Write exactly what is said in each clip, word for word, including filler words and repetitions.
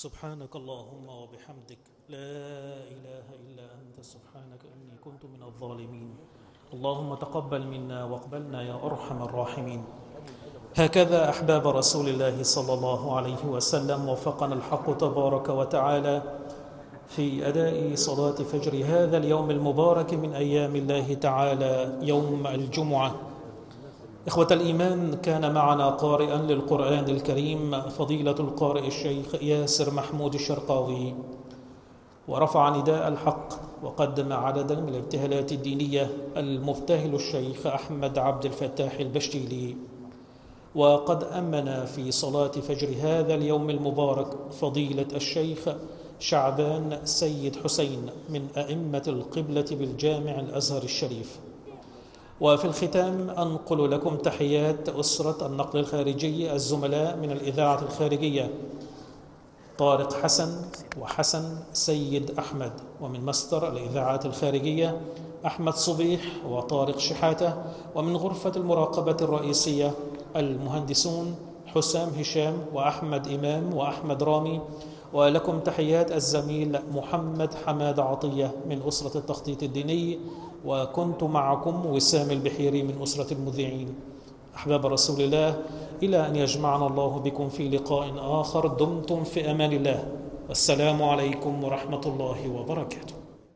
سبحانك اللهم وبحمدك لا إله إلا أنت سبحانك إني كنت من الظالمين. اللهم تقبل منا واقبلنا يا أرحم الراحمين. هكذا أحباب رسول الله صلى الله عليه وسلم وفقنا الحق تبارك وتعالى في أداء صلاة فجر هذا اليوم المبارك من أيام الله تعالى يوم الجمعة. إخوة الإيمان، كان معنا قارئا للقرآن الكريم فضيلة القارئ الشيخ ياسر محمود الشرقاوي، ورفع نداء الحق وقدم عددا من الابتهالات الدينية المبتهل الشيخ أحمد عبد الفتاح البشتيلي. وقد أمن في صلاة فجر هذا اليوم المبارك فضيلة الشيخ شعبان سيد حسين من أئمة القبلة بالجامع الأزهر الشريف. وفي الختام أنقل لكم تحيات أسرة النقل الخارجي الزملاء من الإذاعة الخارجية طارق حسن وحسن سيد أحمد، ومن مصدر الإذاعات الخارجية أحمد صبيح وطارق شحاتة، ومن غرفة المراقبة الرئيسية المهندسون حسام هشام وأحمد إمام وأحمد رامي. ولكم تحيات الزميل محمد حماد عطية من أسرة التخطيط الديني، وكنت معكم وسام البحيري من أسرة المذيعين. أحباب رسول الله، إلى أن يجمعنا الله بكم في لقاء آخر، دمتم في أمان الله، والسلام عليكم ورحمة الله وبركاته.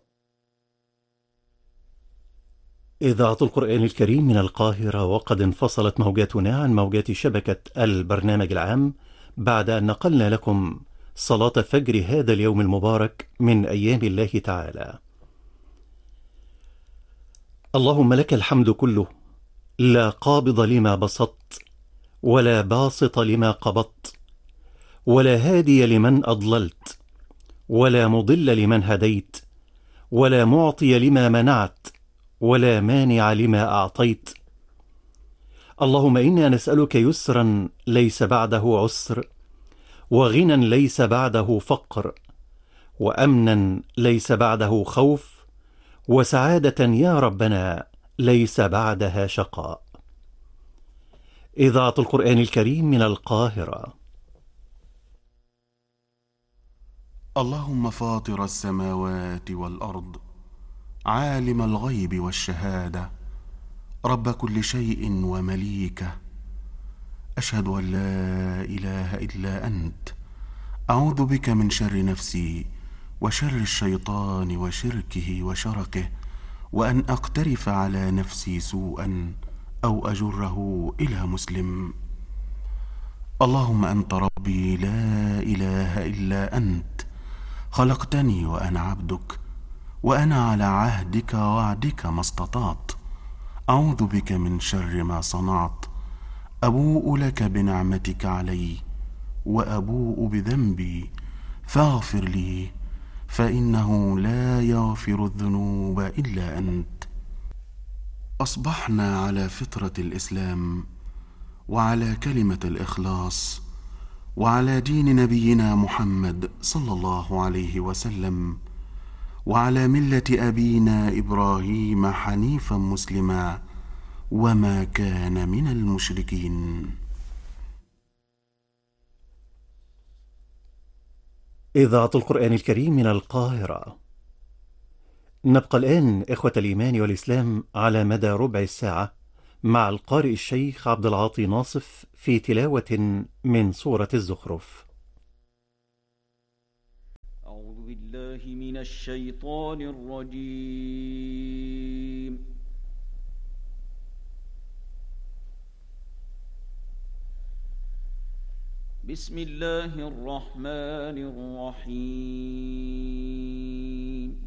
إذاعة القرآن الكريم من القاهرة، وقد انفصلت موجاتنا عن موجات شبكة البرنامج العام بعد أن نقلنا لكم صلاة فجر هذا اليوم المبارك من أيام الله تعالى. اللهم لك الحمد كله، لا قابض لما بسطت ولا باسط لما قبضت ولا هادي لمن أضللت ولا مضل لمن هديت ولا معطي لما منعت ولا مانع لما أعطيت. اللهم إنا نسألك يسرا ليس بعده عسر، وغنى ليس بعده فقر، وأمنا ليس بعده خوف، وسعادة يا ربنا ليس بعدها شقاء. إذاعة القرآن الكريم من القاهرة. اللهم فاطر السماوات والأرض، عالم الغيب والشهادة، رب كل شيء ومليكه، أشهد أن لا إله إلا أنت، أعوذ بك من شر نفسي وشر الشيطان وشركه وشركه، وأن أقترف على نفسي سوءا أو أجره إلى مسلم. اللهم أنت ربي لا إله إلا أنت، خلقتني وأنا عبدك، وأنا على عهدك ووعدك ما استطعت، أعوذ بك من شر ما صنعت، أبوء لك بنعمتك علي وأبوء بذنبي، فاغفر لي، فإنه لا يغفر الذنوب إلا أنت. أصبحنا على فطرة الإسلام، وعلى كلمة الإخلاص، وعلى دين نبينا محمد صلى الله عليه وسلم، وعلى ملة أبينا إبراهيم حنيفا مسلما، وما كان من المشركين. إذاعة القرآن الكريم من القاهرة. نبقى الآن إخوة الإيمان والإسلام على مدى ربع الساعة مع القارئ الشيخ عبد العاطي ناصف في تلاوة من سورة الزخرف. أعوذ بالله من الشيطان الرجيم. بسم الله الرحمن الرحيم.